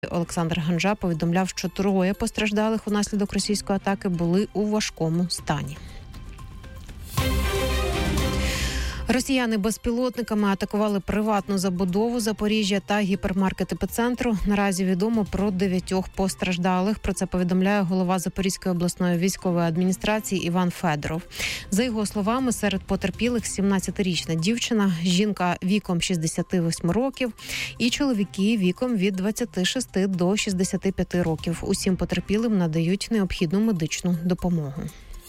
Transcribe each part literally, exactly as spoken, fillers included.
Олександр Ганжа повідомляв, що троє постраждалих унаслідок російської атаки були у важкому стані. Росіяни безпілотниками атакували приватну забудову Запоріжжя та гіпермаркет епіцентру. Наразі відомо про дев'ятьох постраждалих. Про це повідомляє голова Запорізької обласної військової адміністрації Іван Федоров. За його словами, серед потерпілих сімнадцятирічна дівчина, жінка віком шістдесят вісім років і чоловіки віком від двадцяти шести до шістдесяти п'яти років. Усім потерпілим надають необхідну медичну допомогу.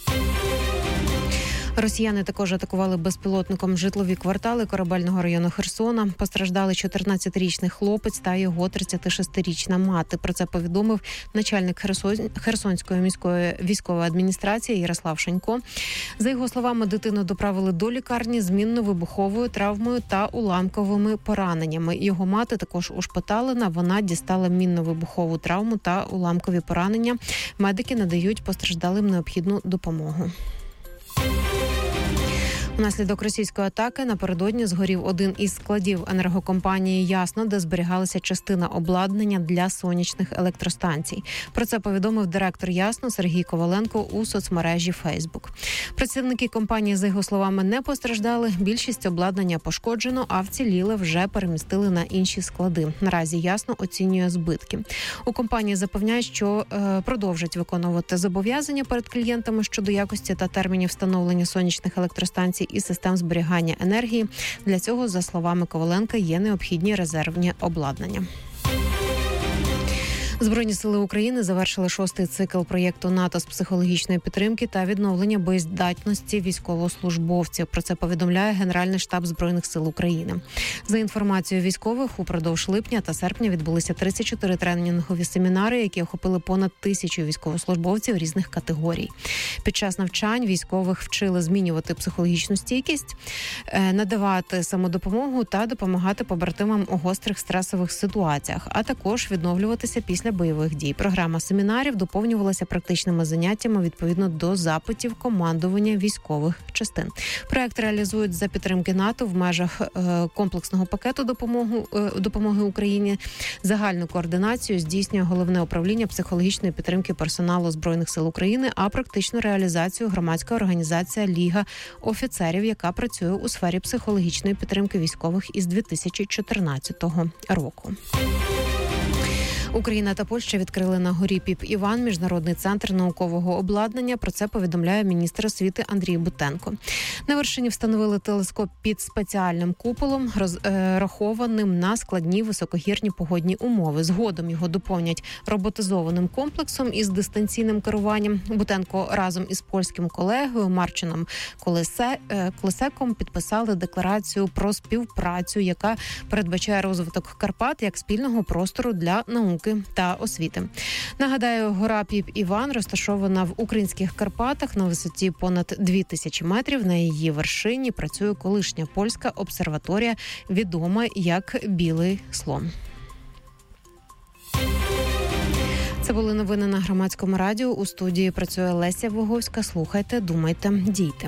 Росіяни також атакували безпілотником житлові квартали Корабельного району Херсона. Постраждали чотирнадцятирічний хлопець та його тридцятишестирічна мати. Про це повідомив начальник Херсон... Херсонської міської військової адміністрації Ярослав Шанько. За його словами, дитину доправили до лікарні з мінно-вибуховою травмою та уламковими пораненнями. Його мати також ушпиталена. Вона дістала мінно-вибухову травму та уламкові поранення. Медики надають постраждалим необхідну допомогу. Внаслідок російської атаки напередодні згорів один із складів енергокомпанії «Ясно», де зберігалася частина обладнання для сонячних електростанцій. Про це повідомив директор «Ясно» Сергій Коваленко у соцмережі Facebook. Працівники компанії, за його словами, не постраждали. Більшість обладнання пошкоджено, а вціліле вже перемістили на інші склади. Наразі «Ясно» оцінює збитки. У компанії запевняють, що е, продовжать виконувати зобов'язання перед клієнтами щодо якості та термінів встановлення сонячних електростанцій і систем зберігання енергії. Для цього, за словами Коваленка, є необхідні резервні обладнання. Збройні сили України завершили шостий цикл проєкту НАТО з психологічної підтримки та відновлення боєздатності військовослужбовців. Про це повідомляє Генеральний штаб Збройних сил України. За інформацією військових, упродовж липня та серпня відбулися тридцять чотири тренінгові семінари, які охопили понад тисячу військовослужбовців різних категорій. Під час навчань військових вчили змінювати психологічну стійкість, надавати самодопомогу та допомагати побратимам у гострих стресових ситуаціях, а також відновлюватися після бойових дій. Програма семінарів доповнювалася практичними заняттями відповідно до запитів командування військових частин. Проект реалізують за підтримки НАТО в межах е, комплексного пакету допомоги, е, допомоги Україні. Загальну координацію здійснює Головне управління психологічної підтримки персоналу Збройних сил України, а практичну реалізацію громадська організація «Ліга офіцерів», яка працює у сфері психологічної підтримки військових із дві тисячі чотирнадцятого року. Україна та Польща відкрили на горі Піп-Іван міжнародний центр наукового обладнання. Про це повідомляє міністр освіти Андрій Бутенко. На вершині встановили телескоп під спеціальним куполом, розрахованим на складні високогірні погодні умови. Згодом його доповнять роботизованим комплексом із дистанційним керуванням. Бутенко разом із польським колегою Марчином Колесе, Колесеком підписали декларацію про співпрацю, яка передбачає розвиток Карпат як спільного простору для науки та освіти. Нагадаю, гора Піп-Іван розташована в українських Карпатах на висоті понад дві тисячі метрів. На її вершині працює колишня польська обсерваторія, відома як Білий слон. Це були новини на Громадському радіо. У студії працює Леся Воговська. Слухайте, думайте, дійте.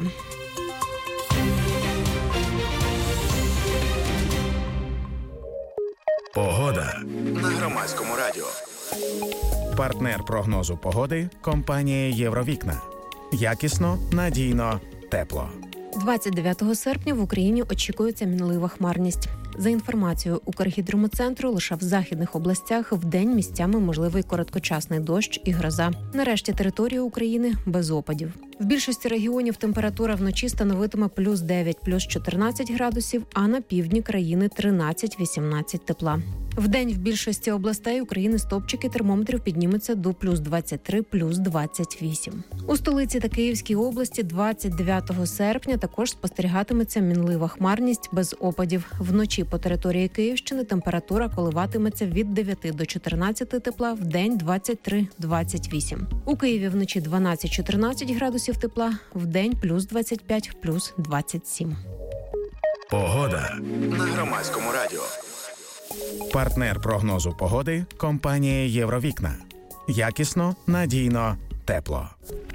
Погода на Громадському радіо. Партнер прогнозу погоди – компанія «Євровікна». Якісно, надійно, тепло. двадцять дев'ятого серпня в Україні очікується мінлива хмарність. За інформацією Укргідрометцентру, лише в західних областях вдень місцями можливий короткочасний дощ і гроза. Нарешті територія України без опадів. В більшості регіонів температура вночі становитиме плюс дев'ять, плюс чотирнадцять градусів, а на півдні країни тринадцять-вісімнадцять тепла. Вдень в більшості областей України стопчики термометрів піднімуться до плюс двадцять три, плюс двадцять вісім. У столиці та Київській області двадцять дев'ятого серпня також спостерігатиметься мінлива хмарність без опадів. Вночі по території Київщини температура коливатиметься від дев'яти до чотирнадцяти тепла, вдень двадцять три - двадцять вісім. У Києві вночі дванадцять-чотирнадцять градусів тепла, вдень плюс двадцять п'ять, плюс двадцять сім. Погода на Громадському радіо. Партнер прогнозу погоди – компанія «Євровікна». Якісно, надійно, тепло.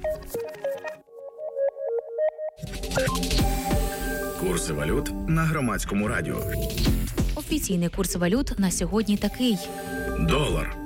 Курси валют на Громадському радіо. Офіційний курс валют на сьогодні такий. Долар